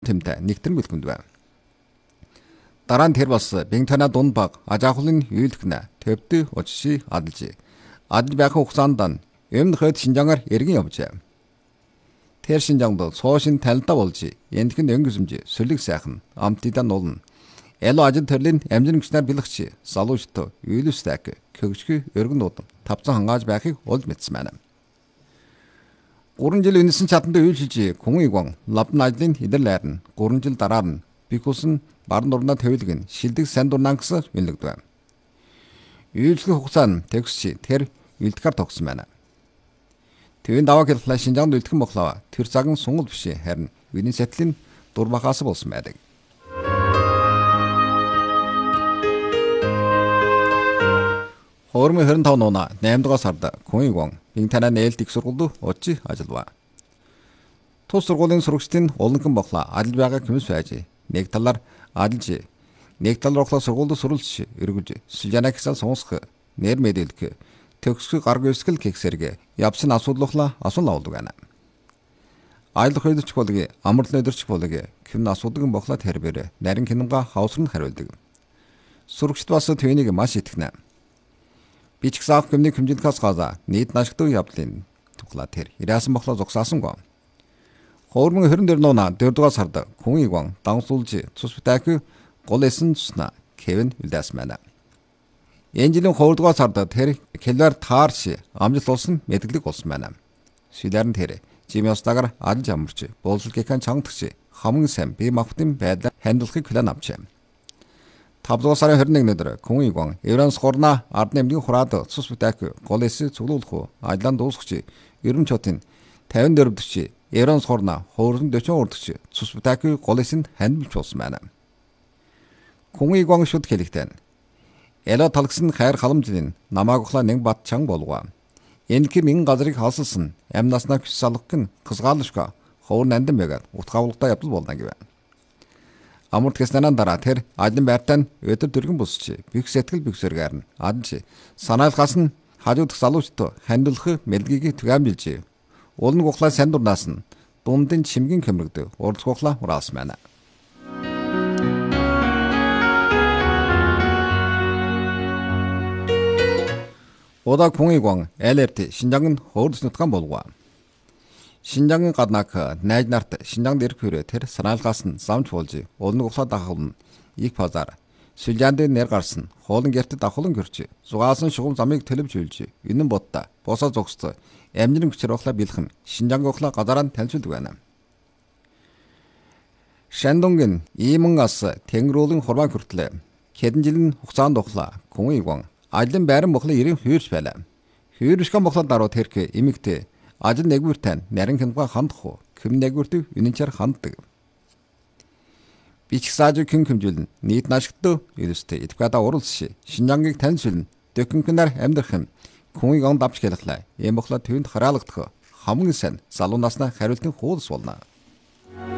тэмтэй нэгтэр мэлгүндвэ. Дараа нь тэр бас бинтана дунд баг ажаахлын үйлхнэ төвдө очши адалжи. Адал байх хугацаанд өмнө хойд Шинжангаар эргэн явжээ. Тэр Шинжангд суушин талдаа болж эндхэн өнгөсөмж сүлэг сайхан амтидан нуулна. Эло ажил төрлийн амжирын гүчнэр бэлгч залуучт үйлүстэк көгчгü өргөн нууд тавцан хангааж байхыг олж мэдсэн байна. 3 жил үнэсэн чадантай үйлчилж хүн игван лавдан ажлын идэлээр нь 3 жил дараа нь бикус нь баруун дурнаа төвлөгн шилдэг сан дурнаан гэсэн үнэлэгдэв. Үйлчлэх хугацаа нь төгсч тэр үлдэхэр тогсон байна. Төвийн даваа хэлхлээ Шинжаанд үлдэх моглоо тэр цаган сунгал биш харин үний сэтлэн дурбахаас болсон байдаг. Хоормын 25 нуна 8 дугаар сард хүн игван бинтана нээлт их сургуульд очиж ажиллав. Тус сургуулийн сурагчдын уланхан боглоо ажил байгаа хүмүүс байж нэг талаар ажиллаж нэг тал руух сургуульд суралж эргүүлж Сүлжанаксаа сонсох нэр мэдээлэх төгсгөх гарга өсгөл гихсэрэг явсан асуудлуулаа асуул авдаг байна. Айлах хөдөлч болгоо амарлын өдөрч болгоо хэм асуудаг боглоо тэрбэр нарийн хинамга хавсрын хариулдаг. Сурагчд бас түүнийг маш итгэнэ. Би ч гэсэн гэмний хэмжилтгээс газа нийт нашигтай явдлын туглаа тэр ирээсэн боглоо зогсаасангүй. Хоормын 24 нуна 4 дугаар сард хүн игван дансуулж цус бүтээх гол эсэн цусна Кевин үлдээсэн байна. Энэ жилийн 2 дугаар сард тэр Келвер таарш амжилт олсон мэдгэлэг болсон байна. Сүүлээр нь тэр Жимиостагаар алж амарч боловсролын чангадагч хамгийн сайн бие махбодын байдлаар хандлагыг план авчээ. 5 дугаар сарын 21-нд өдөр хүн игван Евранс хорна ард нэмгийн хураад цус бүтээх гол эсийг цуглуулах ажлаа дуусгаж ерөн чотын 54 дэх Евранс хорна хоорон 40 урдагч цус бүтээх гол эсэнд хандж болсон байна. Хүн игван шүд хэлэхтэн Эло талгсан хайр халамжлын намаагхла нэг бат чанга болгоо. Энэхэр нэгэн газрыг халсалсан амнаснаа хүч салгах нь кызгаалшка хоор нандан байгаад утгавлагтаа явдал болно гэв. Амурт гэснээр дараа тэр ажлын байртаа өдөр дөргөн босч бүх сэтгэл бөхсөргээр нь адж санаалгаас нь хажуудах залуучд хандуулах мэлгийг түгээмжилж уулын гухлаа санд дурнаас нь дундын чимгийн көмрөгд урдсгухлаа ураасан байна. Ода хүн игван ээлэрт Шинжаангын хөөрс нутгаан болгоо. Шинжаангын гаднах найз нарт Шинжаангд ирэх хүрээ тэр санаалгаас нь замч болж уулын гухлаа дахавлан их базар Сүлжаанд нэр гарсан хоолн гэрт давхлан гэрч зугаасан шугам замыг төлөвж үйлж энэн бодта босоо зогсдоо амжирын хүчээр ухлаа бэлхэн Шинжаанг ухлаа газараа танилцуулдаг байна. Шандонгийн иймэнгас тэнгэрүүлэн хурмаа хүртлээ хэдэн жилийн хугацаанд ухлаа хүн игван ажлын байран бохлоо ирэн хүйрч байлаа. Хүйршгэн бохлоо даруй тэрх эмэгтэй ажил нэгвэртэн нарийн хэмга хандах хэм нэгвэрт үнэнчээр ханддаг. Бичгсааж хэн хэмжүүлэн нийт нашигт юустэй эдгада уралш Шинжаангийг танилцуулна дөкөнкнэр амьдрах юм хүн игван давч хэлхлаа. Ийм бохлоо төвөнд хараалгадах хамгийн сайн залуунаснаа хариултын хуулс болно.